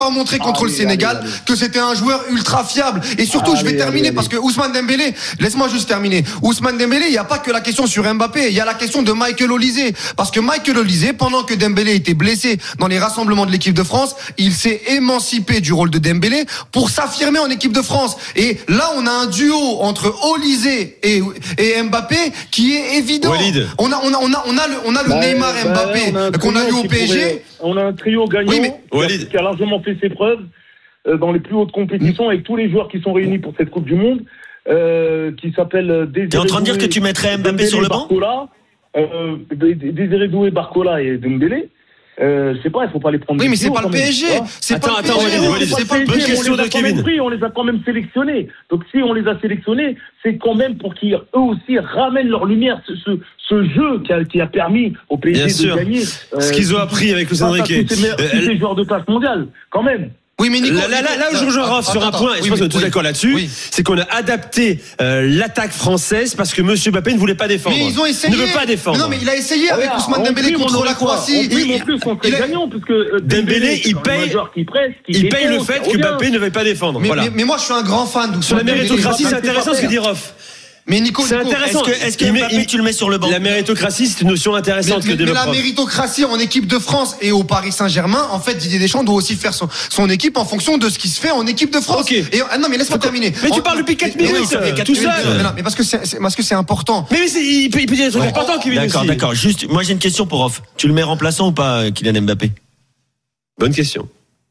montré contre le Sénégal que c'était un joueur ultra fiable. Et surtout, je vais terminer parce que Ousmane Dembélé, laisse-moi juste terminer. Ousmane Dembélé, il n'y a pas que la question sur Mbappé, il y a la question de Michael Olise. Parce que Michael Olise, pendant que Dembélé était blessé dans les rassemblements de l'équipe de France, il s'est émancipé du rôle de Dembélé pour s'affirmer en équipe de France. Et là, on a un duo entre Olise et Mbappé qui est évident. Walid. On a le Neymar Mbappé qu'on a eu au PSG. On a un trio gagnant qui a largement fait ses preuves dans les plus hautes compétitions avec tous les joueurs qui sont réunis pour cette Coupe du Monde, qui s'appelle Désiré. T'es en train de dire que tu mettrais Mbappé sur le banc ? Désiré Doué, Barcola et Dembélé. Je sais pas, il faut pas les prendre. Oui, mais c'est pas le PSG. C'est pas le PSG. C'est pas une bonne question de Kevin. On les a quand même sélectionnés. Donc si on les a sélectionnés, c'est quand même pour qu'ils eux aussi ramènent leur lumière, ce jeu qui a permis au PSG de gagner. Ce qu'ils ont appris avec Luis Enrique. Tous ces joueurs de classe mondiale, quand même. Oui, mais Nico, là où je rejoins Raph sur un point, et je pense qu'on est tous d'accord là-dessus, c'est qu'on a adapté l'attaque française parce que Monsieur Mbappé ne voulait pas défendre. Mais ils ont essayé. Ne veut pas défendre. Non, mais il a essayé avec Ousmane Dembélé contre la Croatie. Oui, en plus, on serait gagnant parce que Dembélé, il paye le fait que Mbappé ne veuille pas défendre. Mais moi, je suis un grand fan d'Ousmane. Sur la méritocratie, c'est intéressant ce que dit Rof. Mais Nico, c'est intéressant. Est-ce que Mbappé, tu le mets sur le banc ? La méritocratie, c'est une notion intéressante que développe. Mais la méritocratie en équipe de France et au Paris Saint-Germain, en fait, Didier Deschamps doit aussi faire son équipe en fonction de ce qui se fait en équipe de France. Okay. Non, mais laisse-moi terminer. Mais tu parles depuis 4 minutes, ça fait 4 tout minutes. seul. Non, mais parce que c'est important. Mais il peut dire des trucs importants, Kevin. D'accord. Juste, moi j'ai une question pour Rof. Tu le mets remplaçant ou pas, Kylian Mbappé ? Bonne question.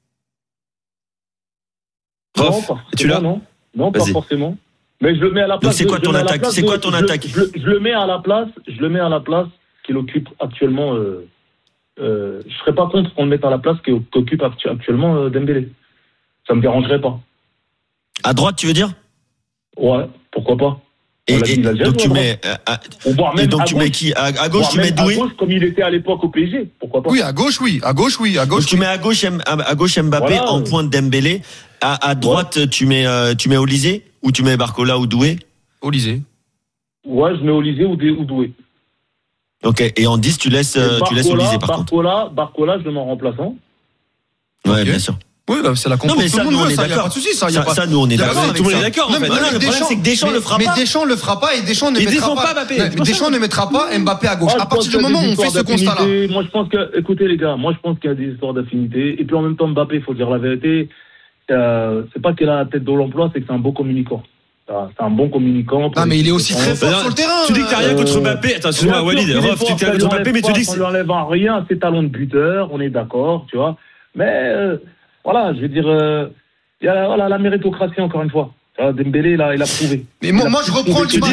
Rof, tu l'as ? Non, pas forcément. Mais je le mets à la place. Donc c'est quoi ton attaque ? C'est quoi ton attaque ? Je le mets à la place qu'il occupe actuellement. Je serais pas contre qu'on le mette à la place qu'occupe actuellement Dembélé. Ça me dérangerait pas. À droite, tu veux dire ? Ouais, pourquoi pas. Donc tu mets. Donc tu mets qui ? À gauche, tu mets Doué ? À gauche, comme il était à l'époque au PSG, pourquoi pas. Oui, à gauche. Donc tu mets à gauche Mbappé en pointe Dembélé. À droite, tu mets Olise ou tu mets Barcola ou Doué ? Olise. Ouais, je mets Olise ou Doué. Ok, et en 10, tu laisses Olise par contre. Barcola, je le mets en remplaçant. Ouais, bien sûr. Oui, c'est la compo. Non, mais ça, nous, on est d'accord. Pas de souci, ça, nous, on est d'accord. Tout le monde est d'accord. Le problème, c'est que Deschamps le fera pas. Mais Deschamps le fera pas et Deschamps ne mettra pas Mbappé. Deschamps ne mettra pas Mbappé à gauche. À partir du moment où on fait ce constat-là. Moi, je pense que, écoutez, les gars, qu'il y a des histoires d'affinité. Et puis, en même temps, Mbappé, il faut dire la vérité. C'est pas qu'il a la tête de l'emploi, c'est que c'est un beau communicant. C'est un bon communicant. Non, mais il est aussi très fort sur le terrain. Tu dis que t'as rien contre Mbappé. Attends, excuse-moi, Walid. Rof, tu dis que t'as rien contre Mbappé, mais tu dis que. On lui enlève rien à ses talents de buteur, on est d'accord, tu vois. Mais, voilà, je veux dire, il y a la méritocratie, encore une fois. Dembélé, là, il a prouvé. Mais moi, je reprends l'image.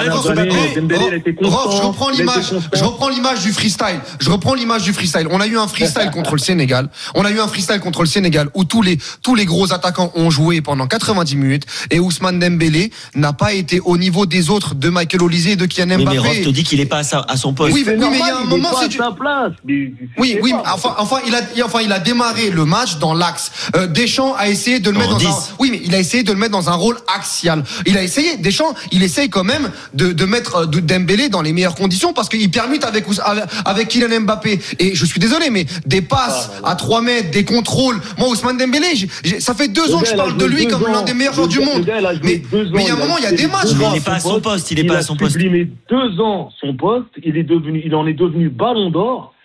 Je reprends l'image du freestyle. On a eu un freestyle contre le Sénégal. Où tous les gros attaquants ont joué pendant 90 minutes et Ousmane Dembélé n'a pas été au niveau des autres, de Michael Olise et de Kylian Mbappé. Oui, mais Rof te dit qu'il est pas à son poste. Oui, mais il y a un moment, c'est sa place. Oui, enfin, il a démarré le match dans l'axe. Deschamps a essayé de le mettre il a essayé de le mettre dans un rôle axial. Deschamps, il essaye quand même de mettre Dembélé dans les meilleures conditions parce qu'il permute avec Kylian Mbappé. Et je suis désolé, mais des passes à 3 mètres, des contrôles. Moi, Ousmane Dembélé, ça fait 2 ans que je parle de lui comme l'un des meilleurs joueurs du monde. Mais il y a un moment, il y a des matchs. Il n'est pas à son poste. Il a sublimé 2 ans son poste. Il en est devenu Ballon d'Or.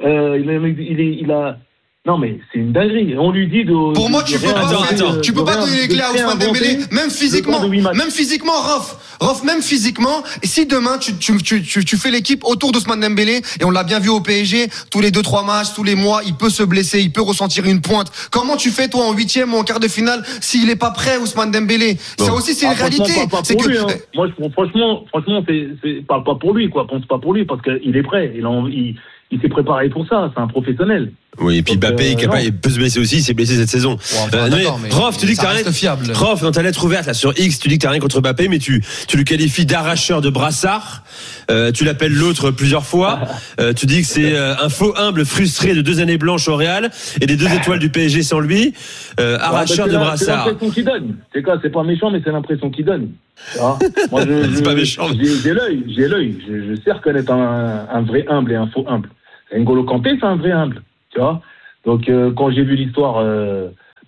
Non, mais c'est une dinguerie. On lui dit de. Pour moi, tu peux pas donner les clés à Ousmane Dembélé, même physiquement, Rof, même physiquement. Et si demain, tu fais l'équipe autour d'Ousmane Dembélé, et on l'a bien vu au PSG, tous les 2-3 matchs, tous les mois, il peut se blesser, il peut ressentir une pointe. Comment tu fais, toi, en 8e ou en quart de finale, s'il est pas prêt, Ousmane Dembélé? Ça aussi, c'est une réalité. C'est que. Moi, franchement, parle pas pour lui, quoi. Pense pas pour lui, parce qu'il est prêt. Il s'est préparé pour ça, c'est un professionnel. Oui, et puis Mbappé il peut se blesser aussi, il s'est blessé cette saison. Rof, tu dis que t'as rien. Rof, dans ta lettre ouverte là sur X, tu dis que t'as rien contre Mbappé, mais tu le qualifies d'arracheur de brassard. Tu l'appelles l'autre plusieurs fois. Tu dis que c'est un faux humble frustré de 2 années blanches au Real et des 2 étoiles du PSG sans lui. Arracheur de brassard. C'est l'impression qu'il donne. C'est pas méchant, mais c'est l'impression qu'il donne. Moi, c'est pas méchant. J'ai l'œil. Je sais reconnaître un vrai humble et un faux humble. N'Golo Kanté, c'est un vrai humble, tu vois. Donc quand j'ai vu l'histoire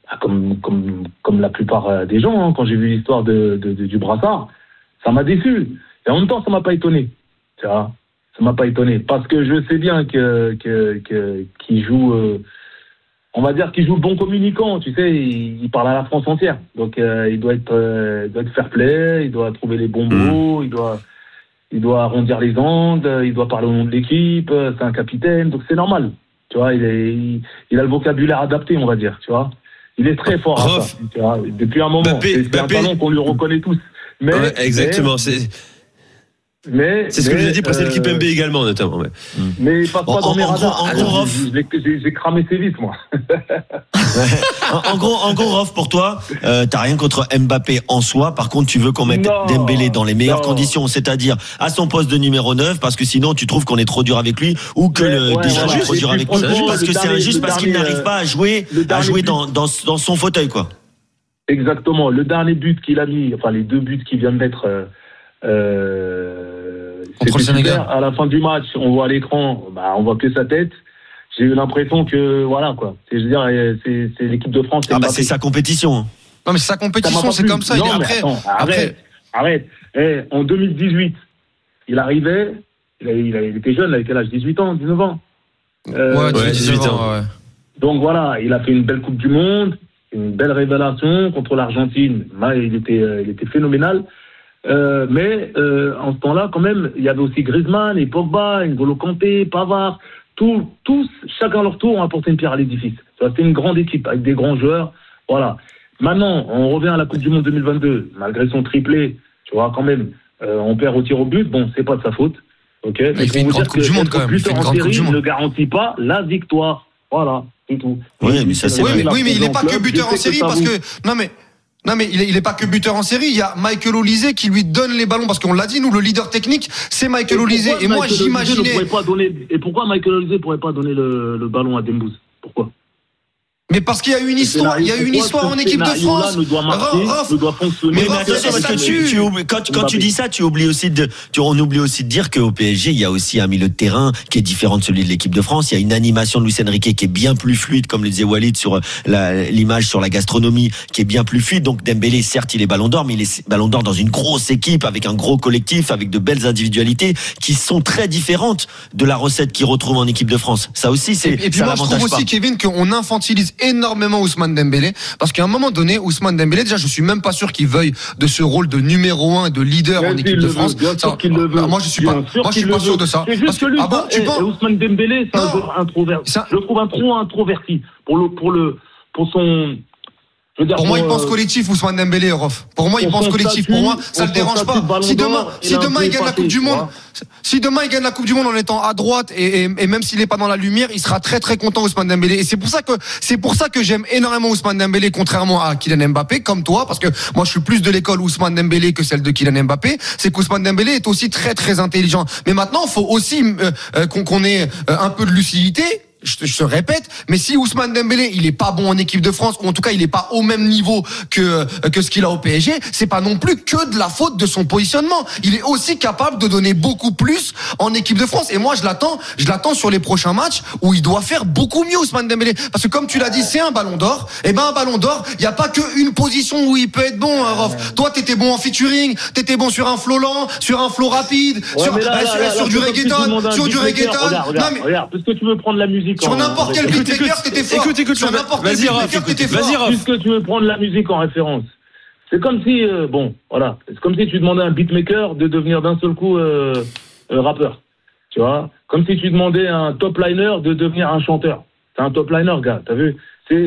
comme la plupart des gens, hein, quand j'ai vu l'histoire du brassard, ça m'a déçu. Et en même temps, ça m'a pas étonné. Tu vois, ça m'a pas étonné parce que je sais bien qu'il joue. On va dire qu'il joue le bon communicant, tu sais, il parle à la France entière. Donc il doit être fair play, il doit trouver les bons mots, il doit arrondir les angles, il doit parler au nom de l'équipe, c'est un capitaine, donc c'est normal. Tu vois, il a le vocabulaire adapté, on va dire, tu vois. Il est très fort à ça, tu vois. Depuis un moment, c'est un talent qu'on lui reconnaît tous. Mais, ouais, exactement, c'est ce que je dit pour l'équipe MB également, notamment. Ouais. Mais pas dans mes radars. J'ai cramé ses vis, moi. En gros, Rof, pour toi, t'as rien contre Mbappé en soi. Par contre, tu veux qu'on mette Dembélé dans les meilleures conditions, c'est-à-dire à son poste de numéro 9, parce que sinon, tu trouves qu'on est trop dur avec lui, ou que est trop dur avec lui. Parce que c'est injuste, parce qu'il n'arrive pas à jouer dans son fauteuil, quoi. Exactement. Le dernier but qu'il a mis, enfin, les 2 buts qu'il vient de mettre, contre le Sénégal. À la fin du match, on voit à l'écran, on voit que sa tête. J'ai eu l'impression que, voilà, quoi. C'est l'équipe de France. C'est sa compétition. Non, mais c'est sa compétition, c'est comme ça. Non, arrête. En 2018, il arrivait, il était jeune, il avait quel âge? 18 ans, 19 ans? 18 ans, ouais. Donc voilà, il a fait une belle Coupe du Monde, une belle révélation contre l'Argentine. Il était phénoménal. Mais en ce temps-là, quand même, il y avait aussi Griezmann et Pogba, N'Golo Kanté, Pavard, tous, chacun à leur tour, ont apporté une pierre à l'édifice. C'était une grande équipe avec des grands joueurs. Voilà. Maintenant, on revient à la Coupe du Monde 2022. Malgré son triplé, tu vois, quand même, on perd au tir au but. Bon, c'est pas de sa faute. Ok. Mais il fait une grande Coupe du Monde quand même. Il fait une grande Coupe du Monde. Ne garantit pas la victoire. Voilà, c'est tout. Oui, mais ça c'est. Oui, mais il n'est pas que buteur en série parce que non mais il est pas que buteur en série, il y a Michael Olise qui lui donne les ballons parce qu'on l'a dit, nous le leader technique c'est Michael Olise et moi j'imaginais. Et pourquoi Michael Olise pourrait pas donner le ballon à Dembouz? Pourquoi? Mais parce qu'il y a une histoire, en équipe de France. Mais attention, parce que quand tu dis ça, on oublie aussi de dire qu'au PSG, il y a aussi un milieu de terrain qui est différent de celui de l'équipe de France. Il y a une animation de Luis Enrique qui est bien plus fluide, comme le disait Walid sur l'image sur la gastronomie, qui est bien plus fluide. Donc Dembélé, certes, il est Ballon d'Or, mais il est Ballon d'Or dans une grosse équipe, avec un gros collectif, avec de belles individualités qui sont très différentes de la recette qu'il retrouve en équipe de France. Ça aussi, c'est. Et puis moi, je trouve aussi, Kevin, qu'on infantilise énormément Ousmane Dembélé parce qu'à un moment donné Ousmane Dembélé, déjà je suis même pas sûr qu'il veuille de ce rôle de numéro 1 et de leader en équipe de France. Moi je suis pas sûr de ça. C'est juste que lui, Ousmane Dembélé, c'est un joueur introverti. Je le trouve un trop introverti pour son. Pour moi, il pense collectif, Ousmane Dembélé, Rof. Pour moi, il pense collectif. Pour moi, ça le dérange pas. Si demain, il gagne la Coupe du Monde, si demain, il gagne la Coupe du Monde en étant à droite et même s'il est pas dans la lumière, il sera très, très content, Ousmane Dembélé. Et c'est pour ça que j'aime énormément Ousmane Dembélé, contrairement à Kylian Mbappé, comme toi, parce que moi, je suis plus de l'école Ousmane Dembélé que celle de Kylian Mbappé. C'est qu'Ousmane Dembélé est aussi très, très intelligent. Mais maintenant, il faut aussi, qu'on ait un peu de lucidité. Je te répète, mais si Ousmane Dembélé il est pas bon en équipe de France, ou en tout cas il est pas au même niveau que ce qu'il a au PSG, c'est pas non plus que de la faute de son positionnement. Il est aussi capable de donner beaucoup plus en équipe de France. Et moi je l'attends sur les prochains matchs où il doit faire beaucoup mieux, Ousmane Dembélé, parce que comme tu l'as dit, c'est un Ballon d'Or. Et un Ballon d'Or, il y a pas que une position où il peut être bon, Rof. Toi t'étais bon en featuring, t'étais bon sur un flow lent, sur un flow rapide, sur du reggaeton. Regarde, parce que tu veux prendre la musique. Sur n'importe quel beatmaker, t'étais fort. Écoute, sur n'importe quel beatmaker, t'étais fort. Puisque tu veux prendre la musique en référence. C'est comme si, c'est comme si tu demandais à un beatmaker de devenir d'un seul coup rappeur. Tu vois, comme si tu demandais à un top liner de devenir un chanteur. C'est un top liner, gars. T'as vu?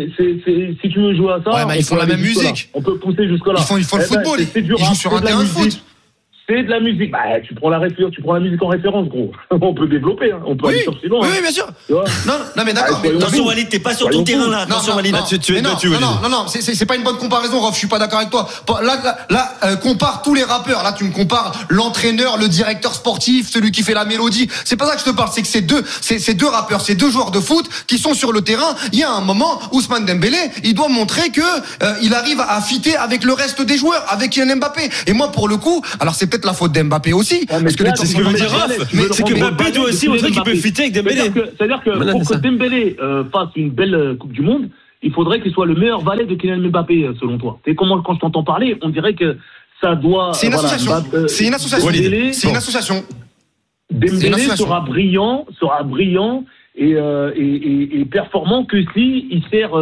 Si tu veux jouer à ça, ils font la même musique. On peut pousser jusque là. Ils font le football. Ils jouent sur un terrain de foot. C'est de la musique. Tu prends la musique en référence, gros. On peut développer, on peut aller sur si loin. Oui, bien sûr. Non, mais d'accord. Attention, Walid, t'es pas sur ton terrain là. Attention, Walid. Non, c'est pas une bonne comparaison, Rof. Je suis pas d'accord avec toi. Là, compare tous les rappeurs. Là, tu me compares l'entraîneur, le directeur sportif, celui qui fait la mélodie. C'est pas ça que je te parle. C'est que ces deux rappeurs, ces deux joueurs de foot qui sont sur le terrain. Il y a un moment, Ousmane Dembélé, il doit montrer que il arrive à fitter avec le reste des joueurs, avec Kylian Mbappé. Et moi, pour le coup, alors c'est peut-être la faute d'Mbappé aussi. Parce que c'est ce que veut dire Raph. C'est que Mbappé doit aussi montrer qu'il peut fitter avec Dembélé. C'est-à-dire que pour que Dembélé fasse une belle Coupe du Monde, il faudrait qu'il soit le meilleur valet de Kylian Mbappé, selon toi. C'est comment, quand je t'entends parler, on dirait que ça doit. C'est une association. C'est une association. C'est une association. Dembélé sera brillant et performant que si il sert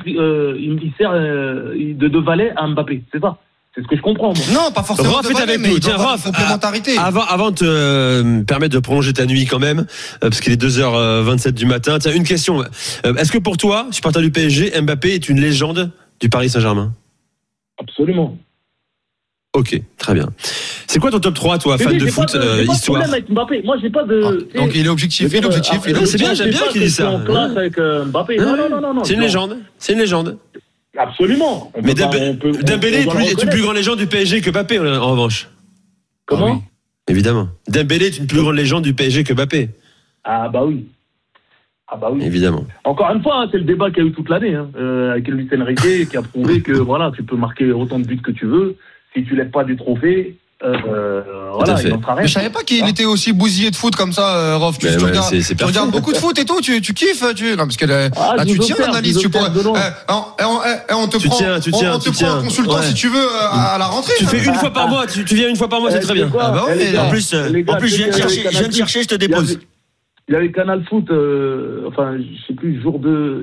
de valet à Mbappé. C'est ça. C'est ce que je comprends, moi. Non, pas forcément. Rof est avec nous. Tiens, Rof, complémentarité. Avant de te permettre de prolonger ta nuit quand même, parce qu'il est 2h27 du matin. Tiens, une question. Est-ce que pour toi, supporter du PSG, Mbappé est une légende du Paris Saint-Germain? Absolument. Ok, très bien. C'est quoi ton top 3, toi, fan de foot, histoire? Avec Mbappé. Moi, j'ai pas de. Donc il est objectif. C'est bien, j'aime bien qu'il dise ça. Avec Mbappé. Non. C'est une légende. C'est une légende. Absolument. Mais Dembélé est une plus grande légende du PSG que Mbappé, en revanche. Comment? Oui. Évidemment. Dembélé est une plus grande légende du PSG que Mbappé. Ah bah oui. Évidemment. Encore une fois, c'est le débat qu'il y a eu toute l'année, avec Luis Enrique qui a prouvé que voilà, tu peux marquer autant de buts que tu veux. Si tu lèves pas des trophées, voilà, il n'en fera rien. Mais je savais pas qu'il était aussi bousillé de foot comme ça, Rof. Tu regardes beaucoup de foot et tout, tu kiffes, non, parce que là, tu tiens l'analyse, tu pourrais. On te prend un consultant si tu veux à la rentrée. Tu fais une fois par mois, tu viens une fois par mois, c'est très bien. En plus, je viens de chercher, je te dépose. Il y avait Canal Foot, je sais plus, jour de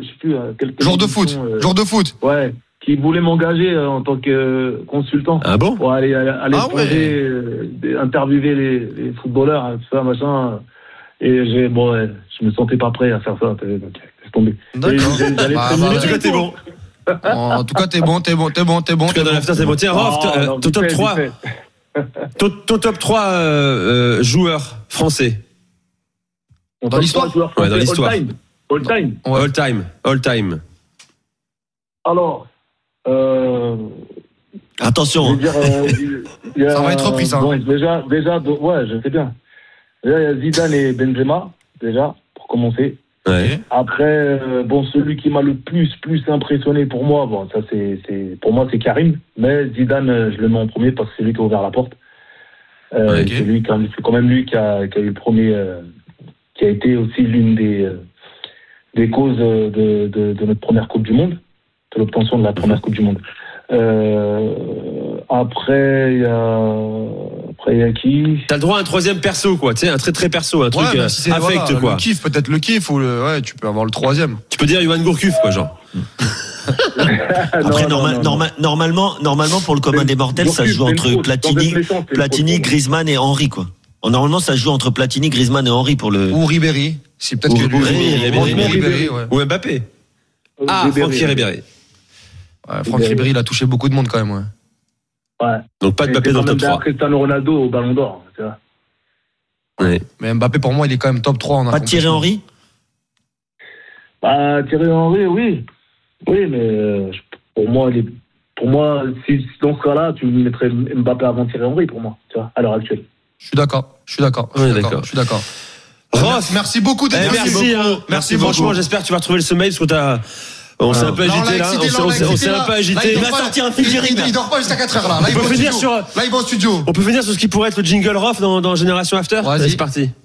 foot. Ouais. Qui voulait m'engager en tant que consultant. Ah bon? Pour aller à l'étranger, interviewer les footballeurs, tout ça, machin. Et je me sentais pas prêt à faire ça. Laisse tomber. D'accord. En tout cas, t'es bon. En tout cas, t'es bon. En tout cas, dans l'after, c'est bon. Tiens, Rof, ton top 3. Ton top 3 joueurs français. Dans l'histoire? Ouais, dans l'histoire. All time. Alors. Attention. Ça va être repris, ça. Bon, déjà, ouais, je sais bien. Déjà, il y a Zidane et Benzema, déjà, pour commencer. Ouais. Après, celui qui m'a le plus impressionné pour moi, pour moi, c'est Karim. Mais Zidane, je le mets en premier parce que c'est lui qui a ouvert la porte. C'est quand même lui qui a eu le premier, qui a été aussi l'une des causes de notre première Coupe du Monde. De l'obtention de la première Coupe du Monde. Après, il y a qui? T'as le droit à un troisième perso, quoi. Tu sais, un très très perso, un truc affect, quoi. Le kiff, ou tu peux avoir le troisième. Tu peux dire Yohan Gourcuff, quoi, genre. Après, normalement, pour le commun des mortels, ça se joue entre Platini, Griezmann et Henry, quoi. Normalement, ça se joue entre Platini, Griezmann et Henry pour le. Ou Ribéry. Si peut-être que Ribéry, ou Mbappé. Francky Ribéry. Ouais, Franck Ribéry, il a touché beaucoup de monde quand même, ouais. Donc pas de Mbappé dans le top 3. Cristiano Ronaldo au Ballon d'Or, tu vois. Ouais. Mais Mbappé, pour moi, il est quand même top 3 Pas de Thierry Henry? Thierry Henry, oui. Oui, mais pour moi, si dans ce cas-là, tu mettrais Mbappé avant Thierry Henry, pour moi, tu vois, à l'heure actuelle. Je suis d'accord. Rof, merci beaucoup d'être venu. Merci, franchement, j'espère que tu vas retrouver le sommeil, parce que on s'est un peu agité là. On s'est un peu agité. Il va sortir un fil Il dort pas jusqu'à 4h là. Là, il va au studio. On peut finir sur ce qui pourrait être le jingle Rof dans Génération After. Vas-y. C'est parti.